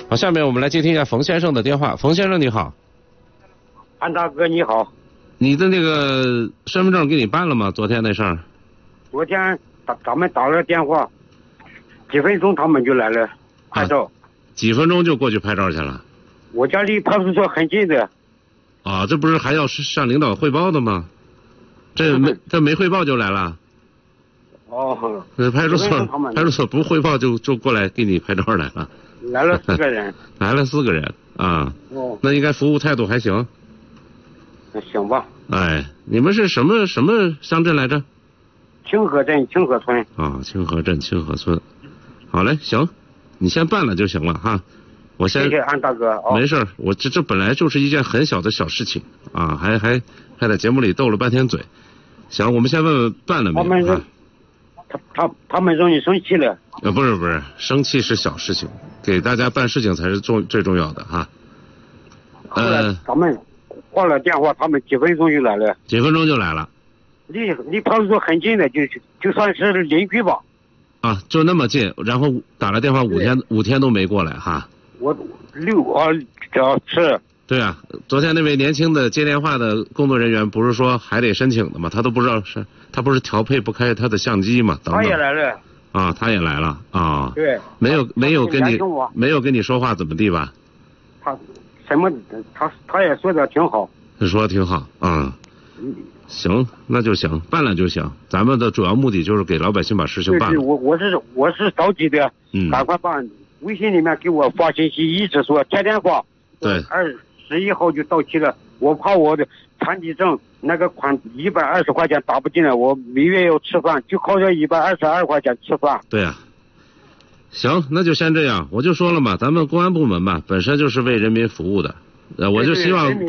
好，下面我们来接听一下冯先生的电话。冯先生你好。 安大哥你好。 你的那个身份证给你办了吗？昨天那事儿。 昨天咱们打了电话，几分钟他们就来了拍照。 几分钟就过去拍照去了？ 我家离派出所很近的。 啊，这不是还要向领导汇报的吗？这没汇报就来了？ 哦。 派出所不汇报就过来给你拍照来了？ 来了4个人。 来了4个人啊。 哦。 那应该服务态度还行。 那行吧。 哎，你们是什么乡镇来着？ 清河镇清河村。 啊，清河镇清河村。好嘞，行，你先办了就行了哈。我先。 谢谢安大哥。哦。 没事，我这本来就是一件很小的小事情啊，还在节目里斗了半天嘴。行，我们先问问办了没有？ 他们让你生气了。 不是，生气是小事情，给大家办事情才是最重要的哈。 后来咱们挂了电话，他们几分钟就来了。 几分钟就来了。 离派出所很近的，就算是邻居吧。 啊，就那么近，然后打了电话5天都没过来哈。 是。 对啊，昨天那位年轻的接电话的工作人员不是说还得申请的吗？他都不知道他不是调配不开他的相机吗？ 他也来了。 啊，他也来了啊。 对。 没有跟你说话怎么地吧？ 他也说的挺好。 他说的挺好啊。行，那就行，办了就行。咱们的主要目的就是给老百姓把事情办了。 对，我是着急的。赶快办。微信里面给我发信息，一直说接电话。 对。 21号就到期了，我怕我的残疾证那个款120块钱打不进来，我每月要吃饭，就靠这122块钱吃饭。 对啊。行，那就先这样。我就说了嘛，咱们公安部门吧，本身就是为人民服务的，我就希望。